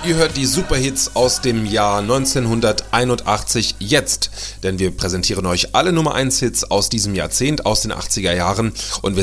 Ihr hört die Superhits aus dem Jahr 1981 jetzt, denn wir präsentieren euch alle Nummer 1 Hits aus diesem Jahrzehnt, aus den 80er Jahren und wir